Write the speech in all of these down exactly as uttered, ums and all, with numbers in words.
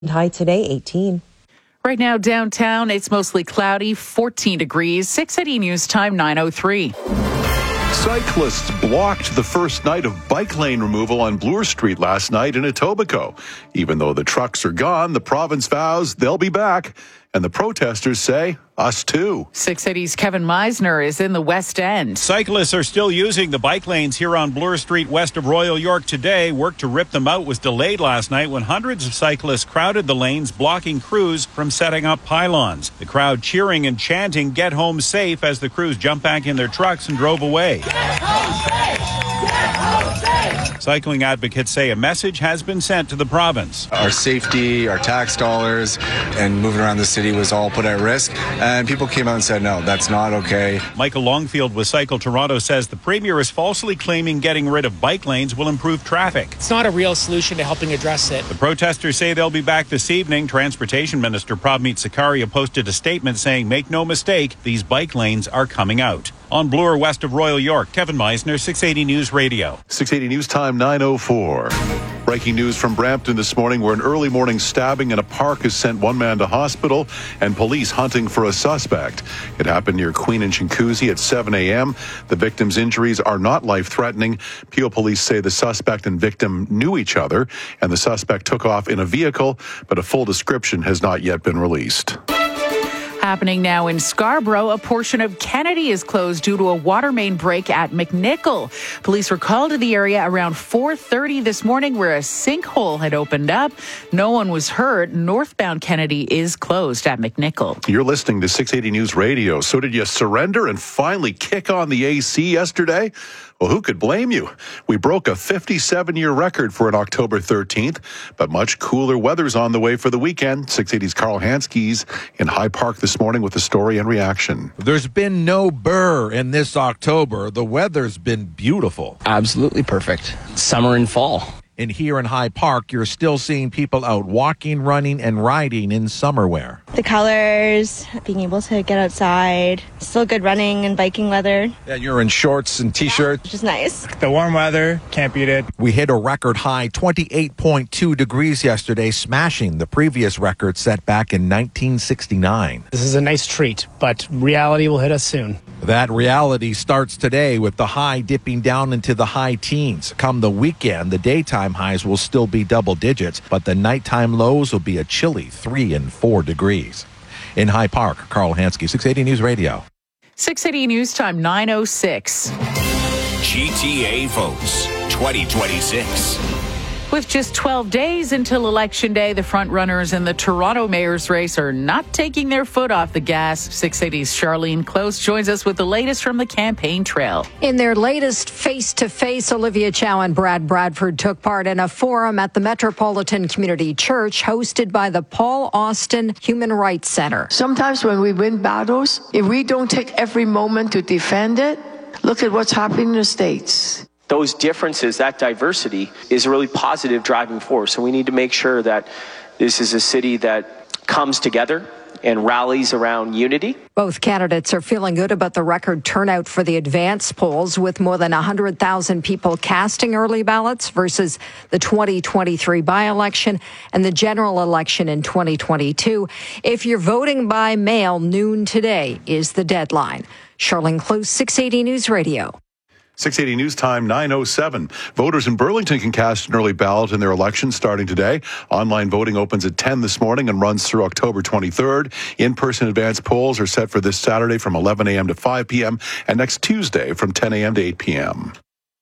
High today, eighteen. Right now downtown, it's mostly cloudy, fourteen degrees. six eighty News Time, nine oh three. Cyclists blocked the first night of bike lane removal on Bloor Street last night in Etobicoke. Even though the trucks are gone, the province vows they'll be back. And the protesters say, us too. six eighty's Kevin Meisner is in the West End. Cyclists are still using the bike lanes here on Bloor Street west of Royal York today. Work to rip them out was delayed last night when hundreds of cyclists crowded the lanes, blocking crews from setting up pylons. The crowd cheering and chanting, "Get home safe," as the crews jumped back in their trucks and drove away. Get home safe! Get home safe! Cycling advocates say a message has been sent to the province. Our safety, our tax dollars, and moving around the city was all put at risk. And people came out and said, no, that's not okay. Michael Longfield with Cycle Toronto says the Premier is falsely claiming getting rid of bike lanes will improve traffic. It's not a real solution to helping address it. The protesters say they'll be back this evening. Transportation Minister Prabmeet Sakaria posted a statement saying, make no mistake, these bike lanes are coming out. On Bloor, west of Royal York, Kevin Meisner, six eighty News Radio. six eighty News Time, nine oh four. Breaking news from Brampton this morning, where an early morning stabbing in a park has sent one man to hospital and police hunting for a suspect. It happened near Queen and Chinguacousy at seven a.m. The victim's injuries are not life-threatening. Peel police say the suspect and victim knew each other, and the suspect took off in a vehicle, but a full description has not yet been released. Happening now in Scarborough, a portion of Kennedy is closed due to a water main break at McNichol. Police were called to the area around four thirty this morning where a sinkhole had opened up. No one was hurt. Northbound Kennedy is closed at McNichol. You're listening to six eighty News Radio. So did you surrender and finally kick on the A C yesterday? Well, who could blame you? We broke a fifty-seven-year record for an October thirteenth, but much cooler weather's on the way for the weekend. six eighty's Carl Hanskes in High Park this morning with the story and reaction. There's been no burr in this October. The weather's been beautiful. Absolutely perfect. Summer and fall. And here in High Park, you're still seeing people out walking, running, and riding in summer wear. The colors, being able to get outside, still good running and biking weather. Yeah, you're in shorts and T-shirts. Which is nice. The warm weather, can't beat it. We hit a record high twenty-eight point two degrees yesterday, smashing the previous record set back in nineteen sixty-nine. This is a nice treat, but reality will hit us soon. That reality starts today with the high dipping down into the high teens. Come the weekend, the daytime highs will still be double digits, but the nighttime lows will be a chilly three and four degrees. In High Park, Carl Hanskes, six eighty News Radio. six eighty News Time, nine oh six. G T A votes twenty twenty-six. With just twelve days until Election Day, the front-runners in the Toronto mayor's race are not taking their foot off the gas. six eighty's Charlene Close joins us with the latest from the campaign trail. In their latest face-to-face, Olivia Chow and Brad Bradford took part in a forum at the Metropolitan Community Church hosted by the Paul Austin Human Rights Center. Sometimes when we win battles, if we don't take every moment to defend it, look at what's happening in the States. Those differences, that diversity, is a really positive driving force. And we need to make sure that this is a city that comes together and rallies around unity. Both candidates are feeling good about the record turnout for the advance polls, with more than one hundred thousand people casting early ballots versus the twenty twenty-three by-election and the general election in twenty twenty-two. If you're voting by mail, noon today is the deadline. Charlene Close, six eighty News Radio. six eighty News Time, nine oh seven. Voters in Burlington can cast an early ballot in their election starting today. Online voting opens at ten this morning and runs through October twenty-third. In-person advance polls are set for this Saturday from eleven a.m. to five p.m. and next Tuesday from ten a.m. to eight p.m.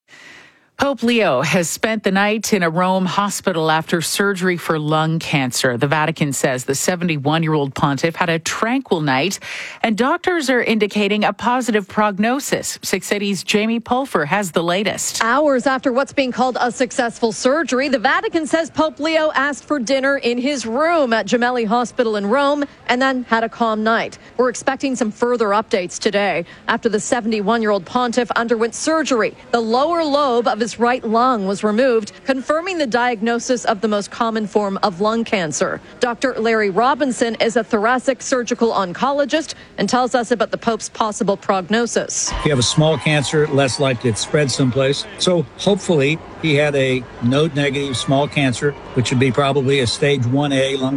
Pope Leo has spent the night in a Rome hospital after surgery for lung cancer. The Vatican says the seventy-one-year-old pontiff had a tranquil night, and doctors are indicating a positive prognosis. six eighty's Jamie Pulfer has the latest. Hours after what's being called a successful surgery, the Vatican says Pope Leo asked for dinner in his room at Gemelli Hospital in Rome and then had a calm night. We're expecting some further updates today after the seventy-one-year-old pontiff underwent surgery. The lower lobe of his his right lung was removed, confirming the diagnosis of the most common form of lung cancer. Doctor Larry Robinson is a thoracic surgical oncologist and tells us about the Pope's possible prognosis. If you have a small cancer, less likely to spread someplace. So hopefully he had a node negative small cancer, which would be probably a stage one A lung